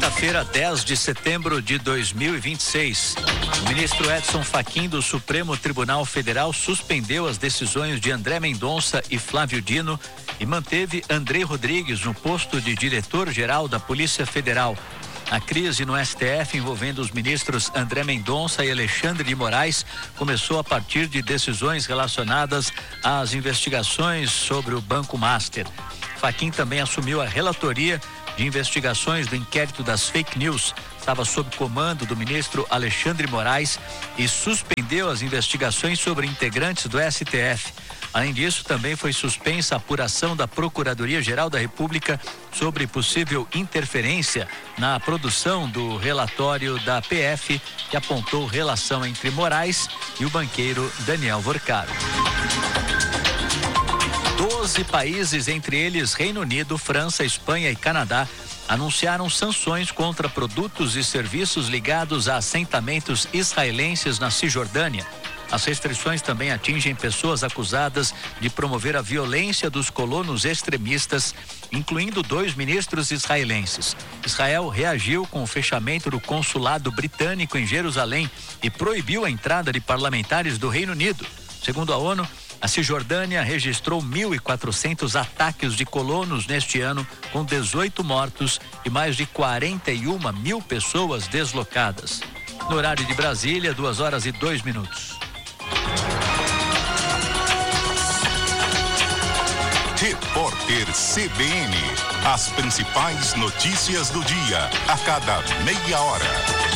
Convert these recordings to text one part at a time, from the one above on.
quinta-feira, 10 de setembro de 2026. O ministro Edson Fachin do Supremo Tribunal Federal suspendeu as decisões de André Mendonça e Flávio Dino e manteve Andrei Rodrigues no posto de diretor-geral da Polícia Federal. A crise no STF envolvendo os ministros André Mendonça e Alexandre de Moraes começou a partir de decisões relacionadas às investigações sobre o Banco Master. Fachin também assumiu a relatoria de investigações do inquérito das fake news. Estava sob comando do ministro Alexandre de Moraes e suspendeu as investigações sobre integrantes do STF. Além disso, também foi suspensa a apuração da Procuradoria-Geral da República sobre possível interferência na produção do relatório da PF, que apontou relação entre Moraes e o banqueiro Daniel Vorcaro. 12 países, entre eles Reino Unido, França, Espanha e Canadá, anunciaram sanções contra produtos e serviços ligados a assentamentos israelenses na Cisjordânia. As restrições também atingem pessoas acusadas de promover a violência dos colonos extremistas, incluindo 2 ministros israelenses. Israel reagiu com o fechamento do consulado britânico em Jerusalém e proibiu a entrada de parlamentares do Reino Unido. Segundo a ONU, a Cisjordânia registrou 1.400 ataques de colonos neste ano, com 18 mortos e mais de 41 mil pessoas deslocadas. No horário de Brasília, 2h02. Repórter CBN. As principais notícias do dia, a cada meia hora.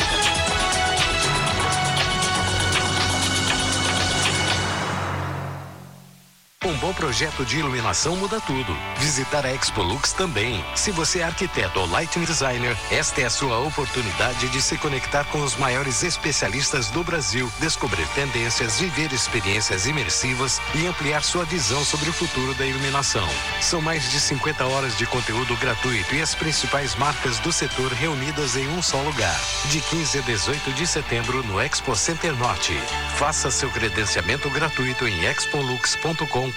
Um bom projeto de iluminação muda tudo. Visitar a Expolux também. Se você é arquiteto ou lighting designer, esta é a sua oportunidade de se conectar com os maiores especialistas do Brasil, descobrir tendências, viver experiências imersivas e ampliar sua visão sobre o futuro da iluminação. São mais de 50 horas de conteúdo gratuito e as principais marcas do setor reunidas em um só lugar. De 15 a 18 de setembro no Expo Center Norte. Faça seu credenciamento gratuito em expolux.com.br.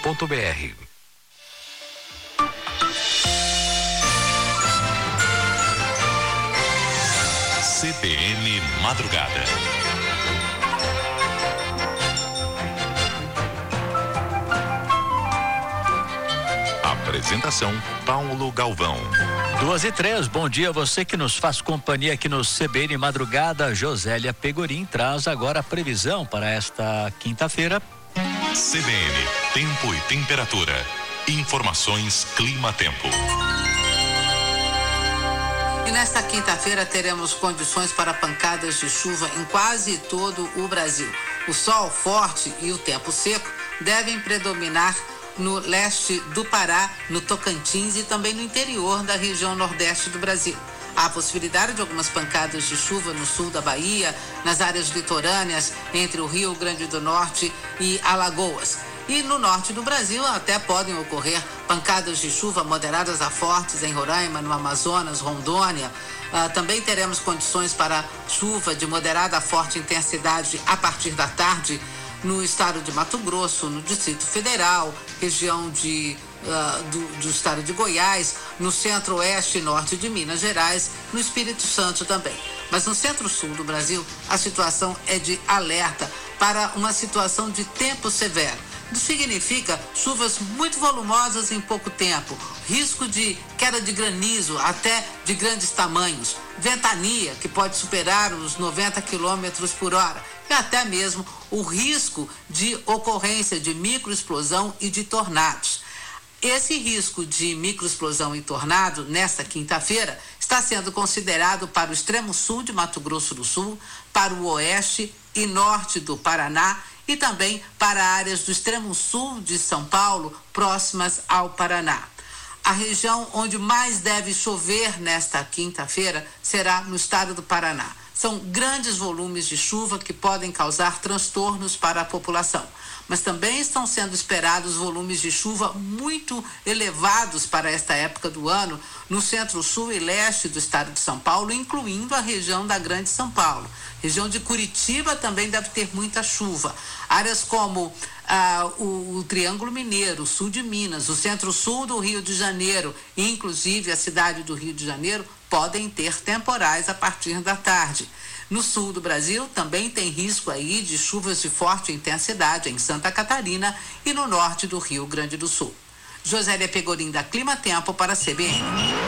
CBN Madrugada. Apresentação Paulo Galvão. 2h03, bom dia a você que nos faz companhia aqui no CBN Madrugada. Josélia Pegorim traz agora a previsão para esta quinta-feira. CBN, tempo e temperatura. Informações Clima-Tempo. E nesta quinta-feira teremos condições para pancadas de chuva em quase todo o Brasil. O sol forte e o tempo seco devem predominar no leste do Pará, no Tocantins e também no interior da região nordeste do Brasil. Há a possibilidade de algumas pancadas de chuva no sul da Bahia, nas áreas litorâneas, entre o Rio Grande do Norte e Alagoas. E no norte do Brasil até podem ocorrer pancadas de chuva moderadas a fortes em Roraima, no Amazonas, Rondônia. Também teremos condições para chuva de moderada a forte intensidade a partir da tarde no estado de Mato Grosso, no Distrito Federal, região do estado de Goiás, no centro-oeste e norte de Minas Gerais, no Espírito Santo também. Mas no centro-sul do Brasil, a situação é de alerta para uma situação de tempo severo. Isso significa chuvas muito volumosas em pouco tempo, risco de queda de granizo até de grandes tamanhos, ventania que pode superar os 90 km por hora e até mesmo o risco de ocorrência de microexplosão e de tornados. Esse risco de microexplosão e tornado, nesta quinta-feira, está sendo considerado para o extremo sul de Mato Grosso do Sul, para o oeste e norte do Paraná e também para áreas do extremo sul de São Paulo, próximas ao Paraná. A região onde mais deve chover nesta quinta-feira será no estado do Paraná. São grandes volumes de chuva que podem causar transtornos para a população. Mas também estão sendo esperados volumes de chuva muito elevados para esta época do ano no centro-sul e leste do estado de São Paulo, incluindo a região da Grande São Paulo. Região de Curitiba também deve ter muita chuva. Áreas como o Triângulo Mineiro, o sul de Minas, o centro-sul do Rio de Janeiro, inclusive a cidade do Rio de Janeiro, podem ter temporais a partir da tarde. No sul do Brasil também tem risco aí de chuvas de forte intensidade em Santa Catarina e no norte do Rio Grande do Sul. Josélia Pegorim, da Clima Tempo, para a CBN.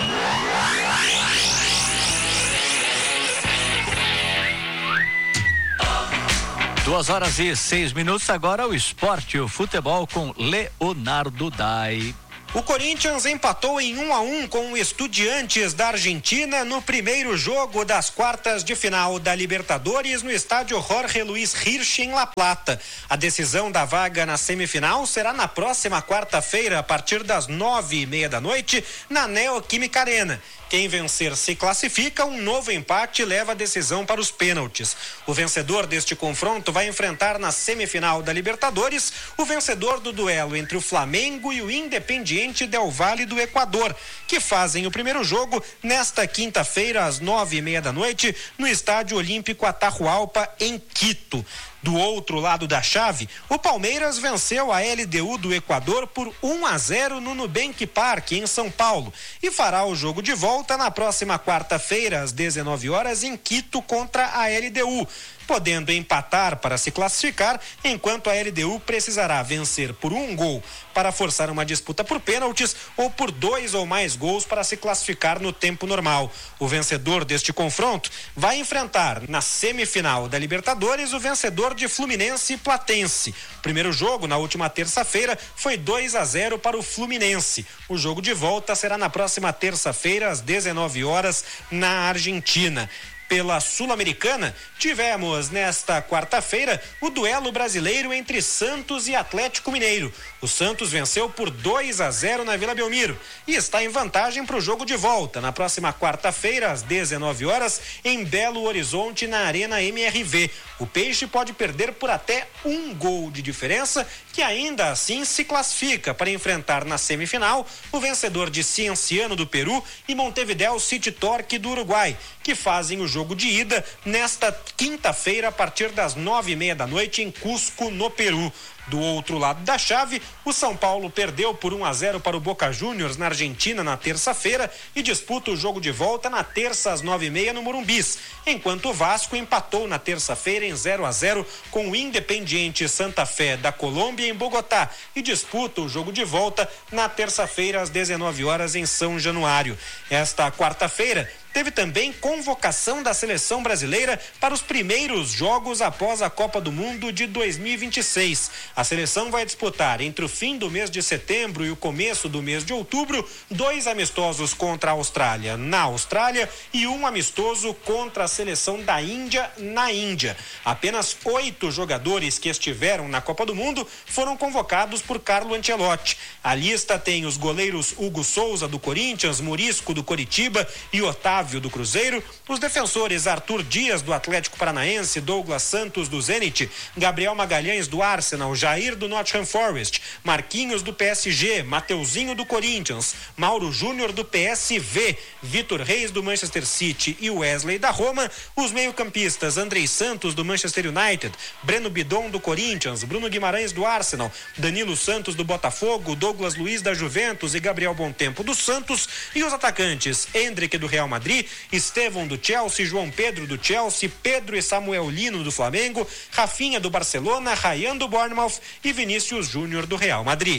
2h06, agora o esporte, o futebol com Leonardo Dai. O Corinthians empatou em 1-1 com o Estudiantes da Argentina no primeiro jogo das quartas de final da Libertadores no estádio Jorge Luiz Hirsch, em La Plata. A decisão da vaga na semifinal será na próxima quarta-feira, a partir das 9:30 da noite, na Neoquímica Arena. Quem vencer se classifica, um novo empate leva a decisão para os pênaltis. O vencedor deste confronto vai enfrentar na semifinal da Libertadores o vencedor do duelo entre o Flamengo e o Independiente del Valle do Equador, que fazem o primeiro jogo nesta quinta-feira às 9:30 da noite no Estádio Olímpico Atahualpa, em Quito. Do outro lado da chave, o Palmeiras venceu a LDU do Equador por 1-0 no Nubank Park, em São Paulo, e fará o jogo de volta na próxima quarta-feira, às 19 horas, em Quito, contra a LDU, podendo empatar para se classificar, enquanto a LDU precisará vencer por 1 gol para forçar uma disputa por pênaltis ou por 2 ou mais gols para se classificar no tempo normal. O vencedor deste confronto vai enfrentar na semifinal da Libertadores o vencedor de Fluminense e Platense. O primeiro jogo, na última terça-feira, foi 2-0 para o Fluminense. O jogo de volta será na próxima terça-feira, às 19 horas, na Argentina. Pela Sul-Americana, tivemos nesta quarta-feira o duelo brasileiro entre Santos e Atlético Mineiro. O Santos venceu por 2-0 na Vila Belmiro e está em vantagem para o jogo de volta na próxima quarta-feira, às 19 horas, em Belo Horizonte, na Arena MRV. O Peixe pode perder por até 1 gol de diferença, que ainda assim se classifica para enfrentar na semifinal o vencedor de Cienciano do Peru e Montevideo City Torque do Uruguai, que fazem o jogo de ida nesta quinta-feira a partir das 9:30 da noite em Cusco, no Peru. Do outro lado da chave, o São Paulo perdeu por 1-0 para o Boca Juniors na Argentina na terça-feira e disputa o jogo de volta na terça às 9:30 no Morumbis, enquanto o Vasco empatou na terça-feira em 0-0 com o Independiente Santa Fé da Colômbia em Bogotá e disputa o jogo de volta na terça-feira às 19 horas em São Januário. Esta quarta-feira teve também convocação da seleção brasileira para os primeiros jogos após a Copa do Mundo de 2026. A seleção vai disputar entre o fim do mês de setembro e o começo do mês de outubro 2 amistosos contra a Austrália na Austrália e 1 amistoso contra a seleção da Índia na Índia. Apenas 8 jogadores que estiveram na Copa do Mundo foram convocados por Carlo Ancelotti. A lista tem os goleiros Hugo Souza do Corinthians, Murisco do Coritiba e Otávio do Cruzeiro, os defensores Arthur Dias do Atlético Paranaense, Douglas Santos do Zenit, Gabriel Magalhães do Arsenal, Jair do Nottingham Forest, Marquinhos do PSG, Mateuzinho do Corinthians, Mauro Júnior do PSV, Vitor Reis do Manchester City e Wesley da Roma, os meio-campistas Andrei Santos do Manchester United, Breno Bidon do Corinthians, Bruno Guimarães do Arsenal, Danilo Santos do Botafogo, Douglas Luiz da Juventus e Gabriel Bontempo do Santos, e os atacantes Endrick do Real Madrid, Estevão do Chelsea, João Pedro do Chelsea, Pedro e Samuel Lino do Flamengo, Rafinha do Barcelona, Ryan do Bournemouth e Vinícius Júnior do Real Madrid.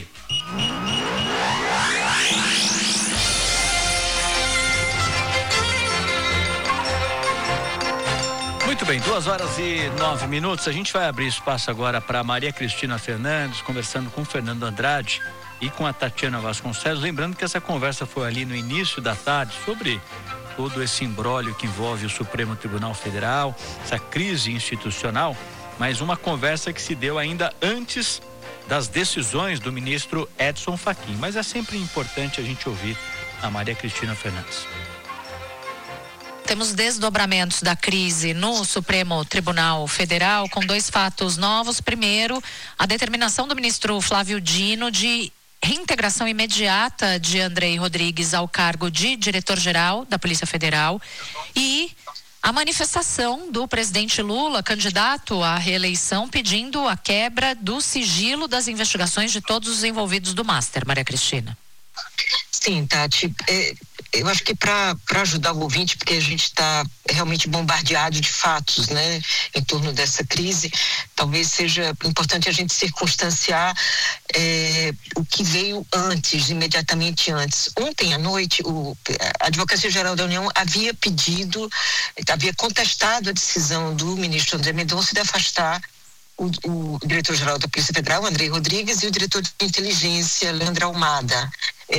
Muito bem, 2h09. A gente vai abrir espaço agora para Maria Cristina Fernandes, conversando com o Fernando Andrade e com a Tatiana Vasconcelos. Lembrando que essa conversa foi ali no início da tarde sobre todo esse imbróglio que envolve o Supremo Tribunal Federal, essa crise institucional, mas uma conversa que se deu ainda antes das decisões do ministro Edson Fachin. Mas é sempre importante a gente ouvir a Maria Cristina Fernandes. Temos desdobramentos da crise no Supremo Tribunal Federal com 2 fatos novos. Primeiro, a determinação do ministro Flávio Dino de reintegração imediata de Andrei Rodrigues ao cargo de diretor-geral da Polícia Federal e a manifestação do presidente Lula, candidato à reeleição, pedindo a quebra do sigilo das investigações de todos os envolvidos do Master. Maria Cristina. Sim, Tati, eu acho que para ajudar o ouvinte, porque a gente está realmente bombardeado de fatos, né, em torno dessa crise, talvez seja importante a gente circunstanciar o que veio antes, imediatamente antes. Ontem à noite, a Advocacia Geral da União havia contestado a decisão do ministro André Mendonça de afastar o diretor-geral da Polícia Federal, Andrei Rodrigues, e o diretor de inteligência, Leandro Almada.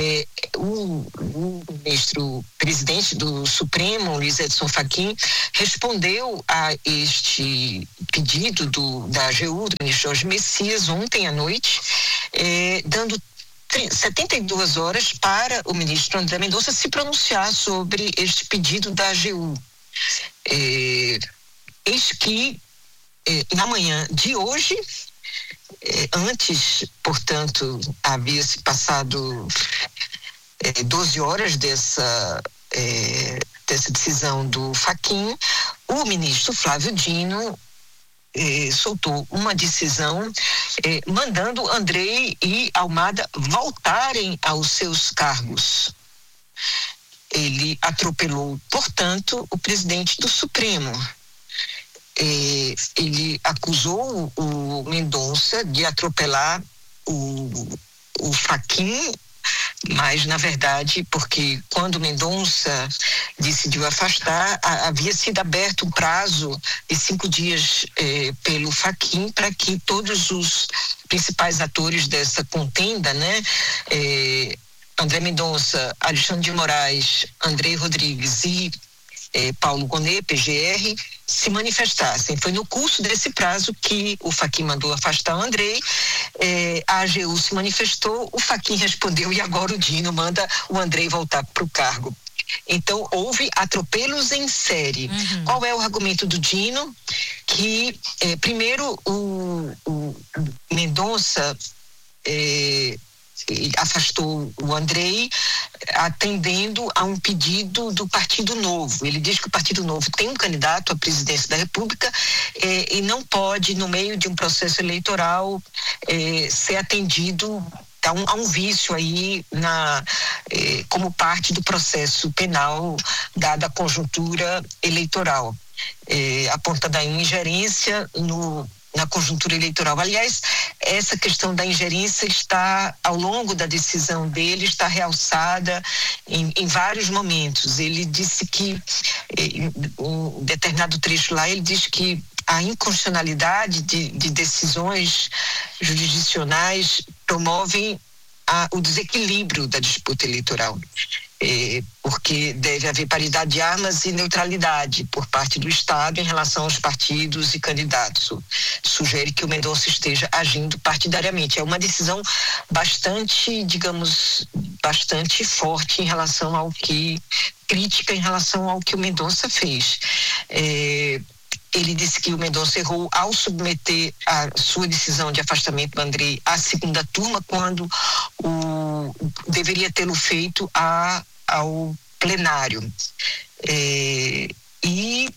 O ministro presidente do Supremo, Luiz Edson Fachin, respondeu a este pedido da AGU, do ministro Jorge Messias, ontem à noite, dando 72 horas para o ministro André Mendonça se pronunciar sobre este pedido da AGU. Eis que na manhã de hoje, antes, portanto, havia-se passado 12 horas dessa decisão do Fachin, o ministro Flávio Dino soltou uma decisão mandando Andrei e Almada voltarem aos seus cargos. Ele atropelou, portanto, o presidente do Supremo. Ele acusou o Mendonça de atropelar o Fachin, mas, na verdade, porque quando Mendonça decidiu afastar, havia sido aberto um prazo de 5 dias pelo Fachin para que todos os principais atores dessa contenda, né, André Mendonça, Alexandre de Moraes, Andrei Rodrigues e Paulo Gonet, PGR, se manifestassem. Foi no curso desse prazo que o Fachin mandou afastar o Andrei, a AGU se manifestou, o Fachin respondeu e agora o Dino manda o Andrei voltar para o cargo. Então, houve atropelos em série. Uhum. Qual é o argumento do Dino? Que, primeiro, o Mendonça afastou o Andrei atendendo a um pedido do Partido Novo. Ele diz que o Partido Novo tem um candidato à presidência da República e não pode, no meio de um processo eleitoral, ser atendido a um vício aí como parte do processo penal, dada a conjuntura eleitoral, apontando a ingerência na conjuntura eleitoral. Aliás, essa questão da ingerência está, ao longo da decisão dele, está realçada em vários momentos. Ele disse que, em um determinado trecho lá, ele diz que a inconstitucionalidade de decisões jurisdicionais promovem o desequilíbrio da disputa eleitoral. Porque deve haver paridade de armas e neutralidade por parte do Estado em relação aos partidos e candidatos. Sugere que o Mendonça esteja agindo partidariamente. É uma decisão bastante, digamos, bastante forte crítica em relação ao que o Mendonça fez. Ele disse que o Mendonça errou ao submeter a sua decisão de afastamento do Andrei à segunda turma, quando deveria tê-lo feito ao plenário. E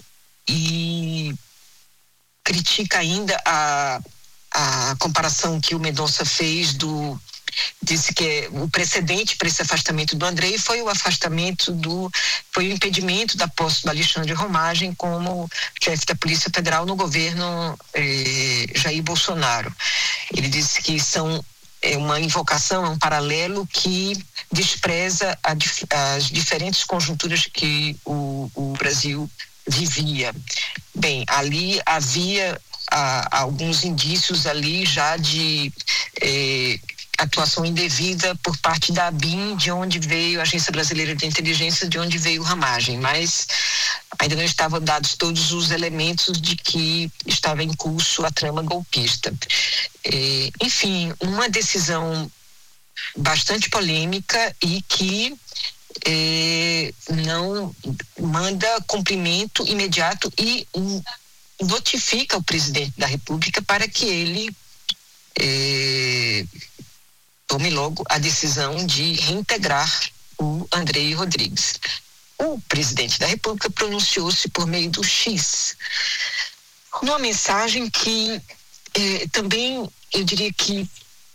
critica ainda a comparação que o Mendonça fez disse que o precedente para esse afastamento do Andrei foi o impedimento da posse do Alexandre Romagem como chefe da Polícia Federal no governo Jair Bolsonaro. Ele disse que uma invocação, é um paralelo que despreza as diferentes conjunturas que o Brasil vivia. Bem, ali havia alguns indícios ali já de atuação indevida por parte da ABIN, de onde veio a Agência Brasileira de Inteligência, de onde veio Ramagem, mas ainda não estavam dados todos os elementos de que estava em curso a trama golpista. Enfim, uma decisão bastante polêmica e que não manda cumprimento imediato e notifica o presidente da República para que ele tome logo a decisão de reintegrar o Andrei Rodrigues. o presidente da República pronunciou-se por meio do X, numa mensagem que também, eu diria que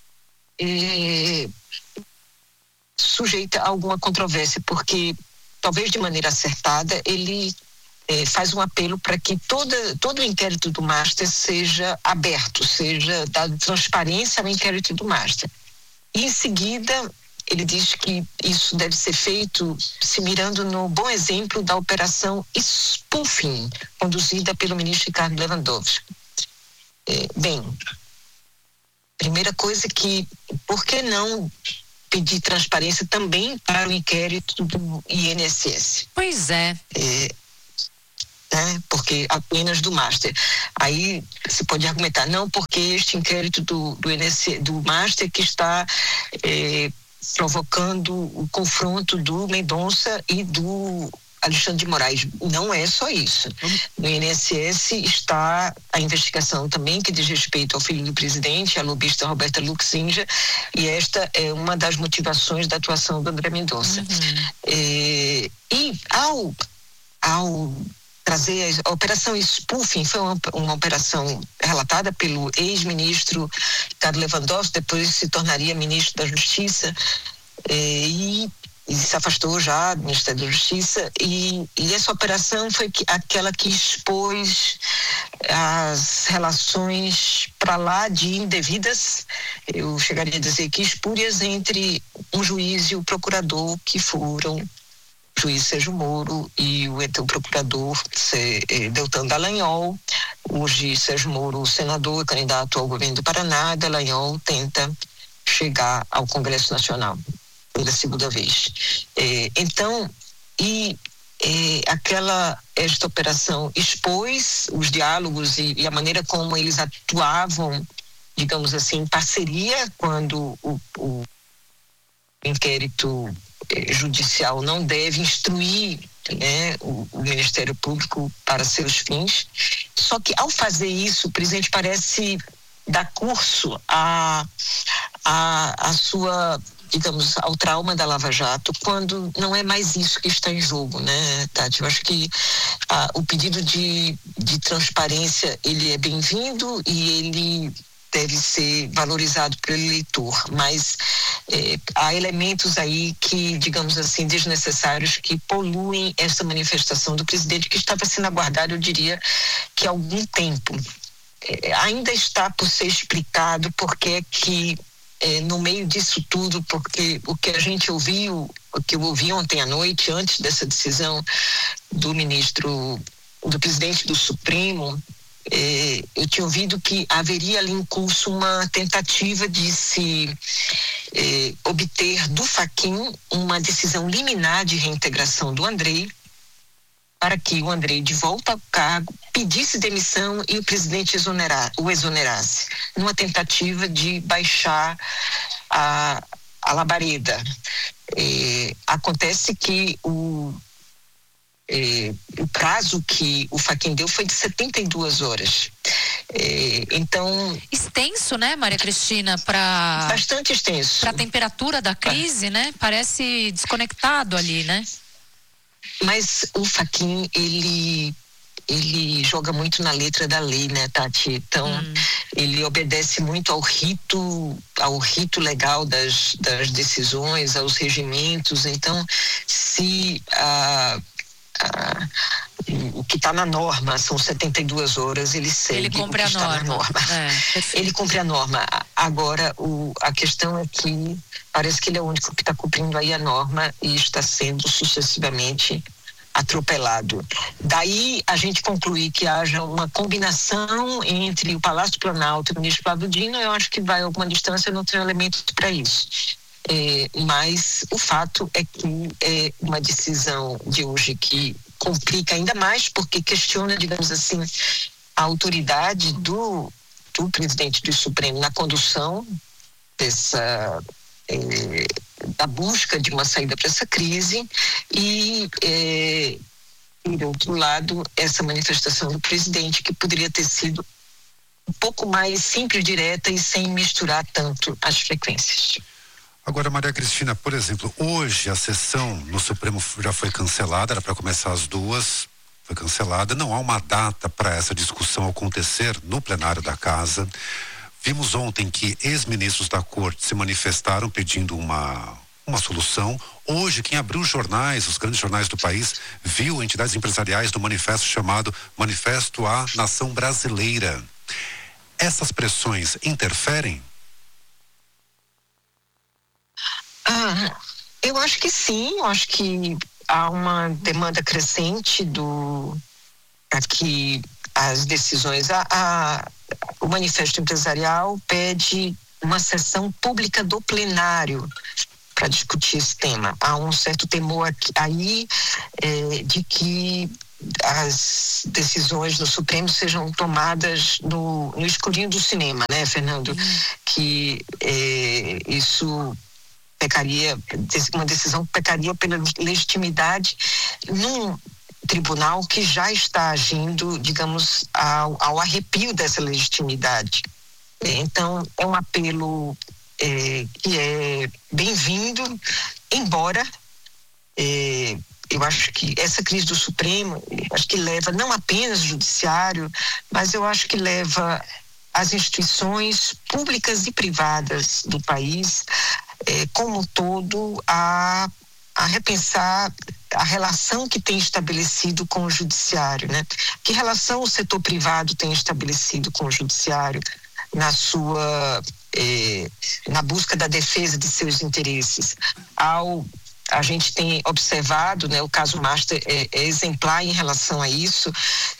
sujeita a alguma controvérsia, porque talvez de maneira acertada ele faz um apelo para que todo o inquérito do Master seja aberto, seja dado transparência ao inquérito do Master. E em seguida ele diz que isso deve ser feito se mirando no bom exemplo da operação Spoofing, conduzida pelo ministro Ricardo Lewandowski. Bem, primeira coisa que, por que não pedir transparência também para o inquérito do INSS? Pois é. Porque apenas do Master. Aí se pode argumentar, não, porque este inquérito do Master que está provocando o confronto do Mendonça e do Alexandre de Moraes. Não é só isso. No INSS está a investigação também que diz respeito ao filho do presidente, a lobista Roberta Luxinja, e esta é uma das motivações da atuação do André Mendonça. E ao trazer a operação Spoofing, foi uma operação relatada pelo ex-ministro Ricardo Lewandowski, depois se tornaria ministro da Justiça, e se afastou já do Ministério da Justiça, e essa operação foi aquela que expôs as relações para lá de indevidas, eu chegaria a dizer que espúrias, entre um juiz e o procurador, que foram o juiz Sérgio Moro e o então procurador Deltan Dallagnol. Hoje Sérgio Moro, senador, candidato ao governo do Paraná, Dallagnol tenta chegar ao Congresso Nacional pela segunda vez. Esta operação expôs os diálogos e a maneira como eles atuavam, digamos assim, em parceria, quando o inquérito judicial não deve instruir, o Ministério Público para seus fins. Só que ao fazer isso, o presidente parece dar curso a sua, digamos, ao trauma da Lava Jato, quando não é mais isso que está em jogo, né, Tati? Eu acho que o pedido de transparência, ele é bem-vindo e ele deve ser valorizado pelo eleitor, mas há elementos aí que, digamos assim, desnecessários, que poluem essa manifestação do presidente, que estava sendo aguardada, eu diria, que há algum tempo. Ainda está por ser explicado porque é que no meio disso tudo, porque o que a gente ouviu, o que eu ouvi ontem à noite, antes dessa decisão do presidente do Supremo, eu tinha ouvido que haveria ali em curso uma tentativa de se obter do Fachin uma decisão liminar de reintegração do Andrei, para que o Andrei, de volta ao cargo, pedisse demissão e o presidente o exonerasse, numa tentativa de baixar a labareda. Acontece que o prazo que o Fachin deu foi de 72 horas. Então, extenso, né, Maria Cristina, bastante extenso. Para a temperatura da crise, né? Parece desconectado ali, né? Mas o Fachin, ele joga muito na letra da lei, né, Tati? Então, ele obedece muito ao rito legal das decisões, aos regimentos. Então, se o que está na norma são 72 horas, ele segue o que está na norma. Ele cumpre a norma. Agora, a questão é que parece que ele é o único que está cumprindo aí a norma e está sendo sucessivamente atropelado. Daí a gente concluir que haja uma combinação entre o Palácio do Planalto e o ministro Flávio Dino, eu acho que vai a alguma distância, não tem elementos para isso. Mas o fato é que é uma decisão de hoje que complica ainda mais, porque questiona, digamos assim, a autoridade do presidente do Supremo na condução da busca de uma saída para essa crise e, de outro lado, essa manifestação do presidente, que poderia ter sido um pouco mais simples, direta e sem misturar tanto as frequências. Agora, Maria Cristina, por exemplo, hoje a sessão no Supremo já foi cancelada, era para começar às 2h, foi cancelada. Não há uma data para essa discussão acontecer no plenário da Casa. Vimos ontem que ex-ministros da Corte se manifestaram pedindo uma solução. Hoje, quem abriu os jornais, os grandes jornais do país, viu entidades empresariais do manifesto chamado Manifesto à Nação Brasileira. Essas pressões interferem? Eu acho que sim, eu acho que há uma demanda crescente aqui as decisões. O manifesto empresarial pede uma sessão pública do plenário para discutir esse tema. Há um certo temor aí de que as decisões do Supremo sejam tomadas no escurinho do cinema, né, Fernando? Que isso uma decisão que pecaria pela legitimidade num tribunal que já está agindo, digamos, ao arrepio dessa legitimidade. Então, é um apelo que é bem-vindo, embora eu acho que essa crise do Supremo, acho que leva não apenas o judiciário, mas eu acho que leva as instituições públicas e privadas do país como um todo a repensar a relação que tem estabelecido com o judiciário, né? Que relação o setor privado tem estabelecido com o judiciário na busca da defesa de seus interesses? A gente tem observado, né, o caso Master é exemplar em relação a isso,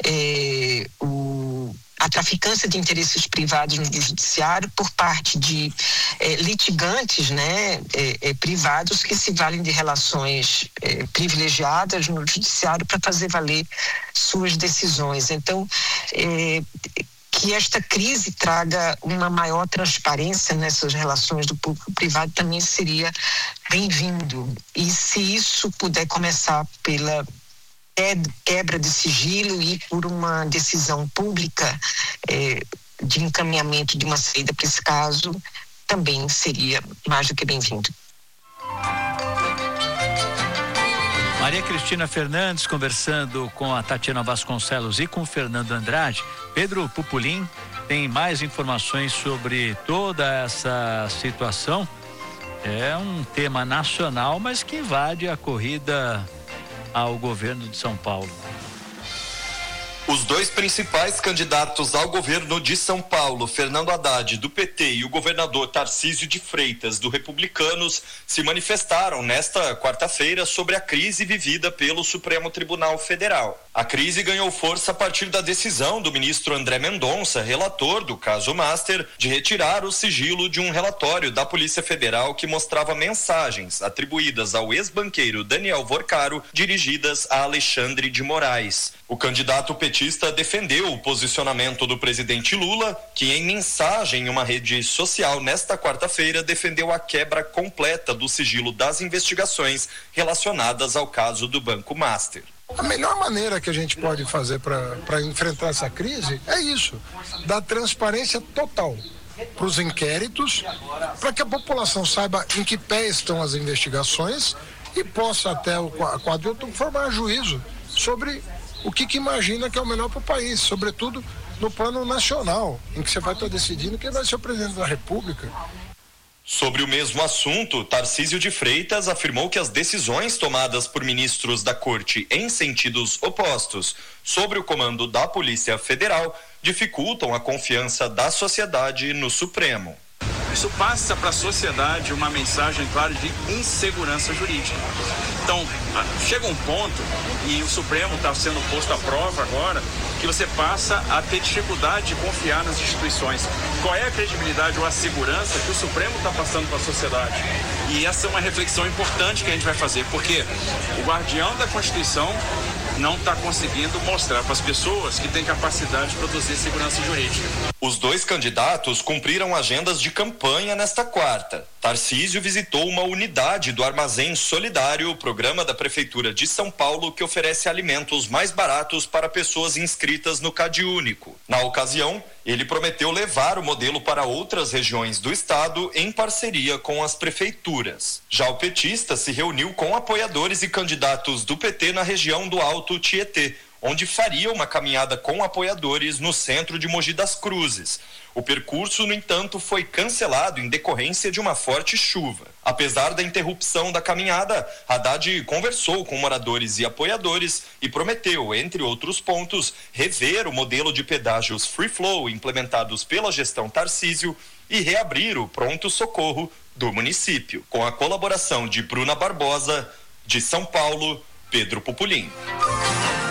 a traficância de interesses privados no judiciário por parte de litigantes, né, privados que se valem de relações privilegiadas no judiciário para fazer valer suas decisões. Então, que esta crise traga uma maior transparência nessas relações do público-privado também seria bem-vindo. E se isso puder começar pela quebra de sigilo e por uma decisão pública de encaminhamento de uma saída para esse caso, também seria mais do que bem-vindo. Maria Cristina Fernandes conversando com a Tatiana Vasconcelos e com o Fernando Andrade. Pedro Pupulim tem mais informações sobre toda essa situação. É um tema nacional, mas que invade a corrida ao governo de São Paulo. Os dois principais candidatos ao governo de São Paulo, Fernando Haddad, do PT, e o governador Tarcísio de Freitas, do Republicanos, se manifestaram nesta quarta-feira sobre a crise vivida pelo Supremo Tribunal Federal. A crise ganhou força a partir da decisão do ministro André Mendonça, relator do caso Master, de retirar o sigilo de um relatório da Polícia Federal que mostrava mensagens atribuídas ao ex-banqueiro Daniel Vorcaro, dirigidas a Alexandre de Moraes. O candidato petista defendeu o posicionamento do presidente Lula, que em mensagem em uma rede social nesta quarta-feira defendeu a quebra completa do sigilo das investigações relacionadas ao caso do Banco Master. A melhor maneira que a gente pode fazer para enfrentar essa crise é isso, dar transparência total para os inquéritos, para que a população saiba em que pé estão as investigações e possa até o quadrilátero formar juízo sobre o que imagina que é o melhor para o país, sobretudo no plano nacional, em que você vai estar decidindo quem vai ser o presidente da República. Sobre o mesmo assunto, Tarcísio de Freitas afirmou que as decisões tomadas por ministros da Corte em sentidos opostos sobre o comando da Polícia Federal dificultam a confiança da sociedade no Supremo. Isso passa para a sociedade uma mensagem clara de insegurança jurídica. Então, chega um ponto, e o Supremo está sendo posto à prova agora, que você passa a ter dificuldade de confiar nas instituições. Qual é a credibilidade ou a segurança que o Supremo está passando para a sociedade? E essa é uma reflexão importante que a gente vai fazer, porque o guardião da Constituição não está conseguindo mostrar para as pessoas que tem capacidade de produzir segurança jurídica. Os dois candidatos cumpriram agendas de campanha nesta quarta. Tarcísio visitou uma unidade do Armazém Solidário, programa da Prefeitura de São Paulo que oferece alimentos mais baratos para pessoas inscritas no CadÚnico. Na ocasião, ele prometeu levar o modelo para outras regiões do estado em parceria com as prefeituras. Já o petista se reuniu com apoiadores e candidatos do PT na região do Alto Tietê, onde faria uma caminhada com apoiadores no centro de Mogi das Cruzes. O percurso, no entanto, foi cancelado em decorrência de uma forte chuva. Apesar da interrupção da caminhada, Haddad conversou com moradores e apoiadores e prometeu, entre outros pontos, rever o modelo de pedágios free flow implementados pela gestão Tarcísio e reabrir o pronto-socorro do município. Com a colaboração de Bruna Barbosa, de São Paulo, Pedro Pupulim.